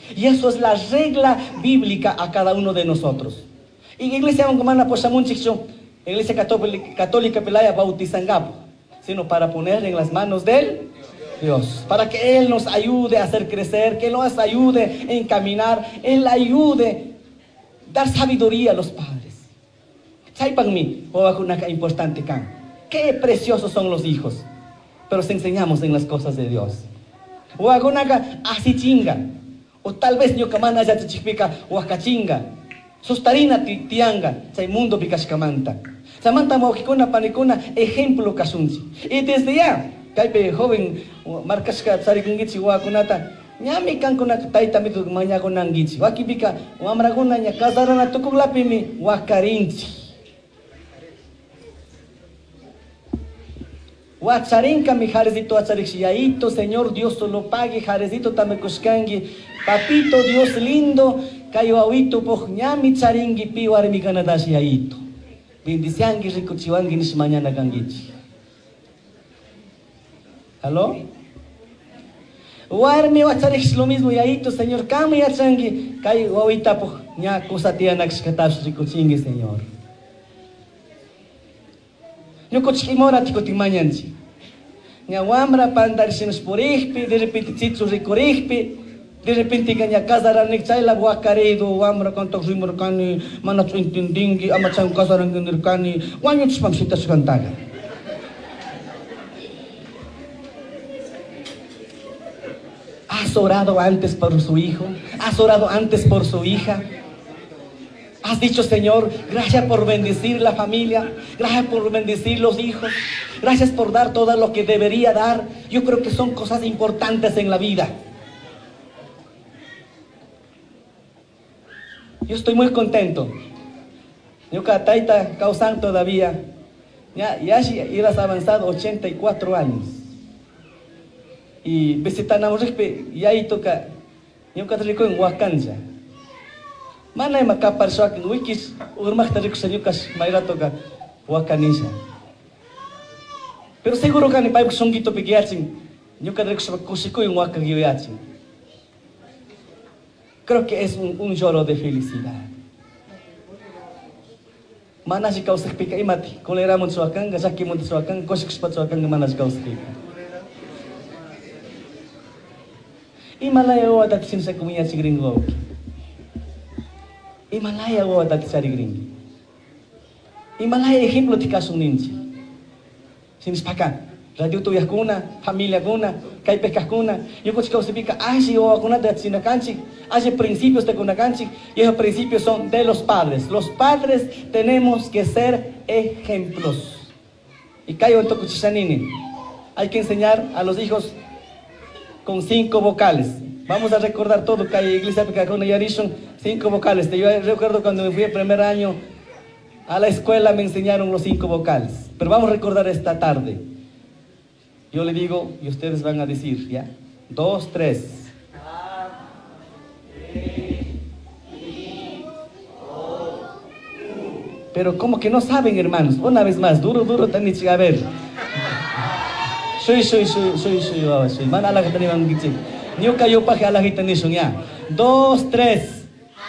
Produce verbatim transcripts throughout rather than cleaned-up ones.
Y eso es la regla bíblica a cada uno de nosotros. Y iglesia iglesia católica, católica pelaya bautizangapo, sino para poner en las manos de él, Dios, para que Él nos ayude a hacer crecer, que Él nos ayude a encaminar, Él ayude a dar sabiduría a los padres. Saipan mi, una importante can. Qué preciosos son los hijos, pero se enseñamos en las cosas de Dios. O agonaga así chinga, o tal vez yo camana ya te chipica o acachinga, sostarina tianga, say mundo picascamanta. Samanta mojicona panicona ejemplo casunchi. Y desde ya, caipe joven, marcas que sarikungitsi wakunata, ñami kankuna taita mitu mañagonangichi, wakipika, wamraguna ña casarana tukuglapimi wakarinchi. Wacharinka mi jarecito acharixyaito, Señor Dios lo pague, jarecito tamecoscangi, papito Dios lindo, kayo awito poch ñami charingi piwar mi ganadasyaito. Bendiciangi rikuchiwangi nis mañana gangichi. ¿Aló? Warmi wacharix lo mismo yaito, Señor, kami yachangi, kayo awita poch ña kusatianax katash rikuchingi, Señor. Yo cochimora ticotimañanchi. Ña wamra pandarisinos por ihpi, de repente chichos ricorihpi, de repente gaña casaranik chay la guacaredo, wamra canto rimorcani, manach intendingi, amachan casaranginircani, guanyuch pangsitas cantaga. ¿Has orado antes por su hijo? ¿Has orado antes por su hija? Has dicho, Señor, gracias por bendecir la familia, gracias por bendecir los hijos, gracias por dar todo lo que debería dar. Yo creo que son cosas importantes en la vida. Yo estoy muy contento. Yo cataita causan todavía. Ya, ya has avanzado ochenta y cuatro años. Y visitanamos y ahí toca. Yo catrico en Huacanja. Mana yang makapar sa akin wikis urmak tarik sa yukas mayra toka Huacanisha. Pero seguro ka ni paibuk songgito pigiacing yuka tarik sa kusiko yung Huacagiyoyacing. Creo que es un, un lloro de felicidad. Mana si kau sekpika imati, kolera mun suakan, gasaki mun suakan, kosik spat suakan mana si kau sekpika. Imalaya o atat sin sa kumiya si gringo. Himalaya o dati sa rigringi. Himalaya ejemplo ti kasong ninci. Sinispakan. Radio tu yakuna, familia kuna, kay pekah kuna. Yo coach causipika, así o akuna de sinakanchi, así principios de kunakanchi, y esos principios son de los padres. Los padres tenemos que ser ejemplos. Y kayo en tokuchisanini. Hay que enseñar a los hijos con cinco vocales. Vamos a recordar todo que hay iglesia pecacona yarishon, cinco vocales. Yo recuerdo cuando me fui el primer año a la escuela me enseñaron los cinco vocales. Pero vamos a recordar esta tarde. Yo le digo y ustedes van a decir, ¿ya? Dos, tres. Pero como que no saben, hermanos. Una vez más, duro, duro, tan ni a ver. Soy, soy, soy, soy, soy, soy. Man ala ka taniwang gitsi. Niyo kayo pa kaya lahita ni sunya. Dos, tres.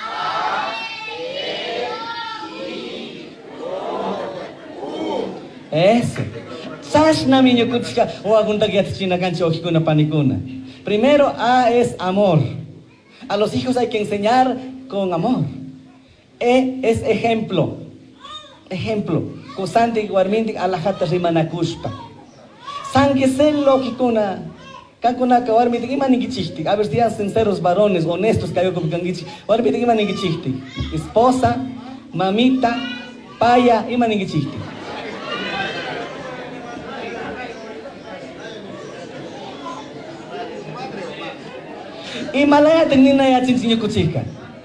Eso. Sash namin yung kutska. O agunta gyat chinakanchi o kikuna panikuna. Primero, A es amor. A los hijos hay que enseñar con amor. E es ejemplo. Ejemplo. Kusante guarminti alajata rimanakushpa. Sangeselo kikuna. Kankuna ka warmiti imaningichihti. A ver si sean sinceros varones, honestos que hay con kangichi. Warmiti imaningichihti. Esposa, mamita, paya, imaningichihti. Himalaya tenina ya chinsinyo kuchika.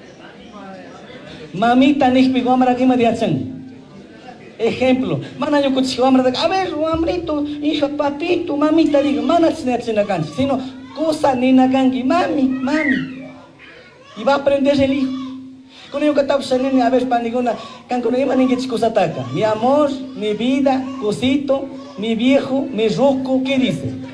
Mamita nihpi guamara kima diachan. Ejemplo, mana yo kuchika guamara, a ver, guamrito, hija, papito, mamita, digo, mana china canchi, sino cosa nina gangi, mami, mami. Y va a aprender el hijo. Con ello que está observando, a ver, panigona, can con ello ninguém cosa ataca. Mi amor, mi vida, cosito, mi viejo, mi roco, ¿qué dice?